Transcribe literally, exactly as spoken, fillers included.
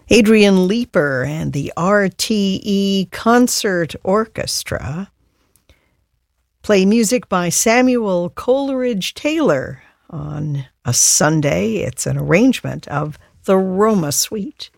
Adrian Leeper and the R T E Concert Orchestra play music by Samuel Coleridge Taylor on a Sunday. It's an arrangement of the Roma Suite.